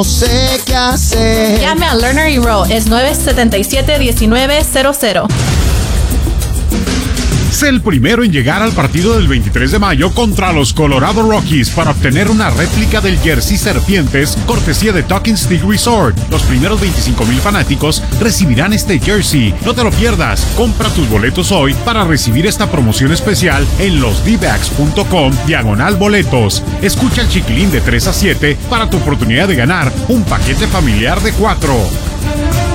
No sé qué hacer. Llame a Lerner y Rowe, es 977-1900. Sé el primero en llegar al partido del 23 de mayo contra los Colorado Rockies para obtener una réplica del jersey Serpientes, cortesía de Talking Stick Resort. Los primeros 25,000 fanáticos recibirán este jersey. No te lo pierdas. Compra tus boletos hoy para recibir esta promoción especial en losdbags.com/boletos. Escucha el Chiquilín de 3 a 7 para tu oportunidad de ganar un paquete familiar de 4.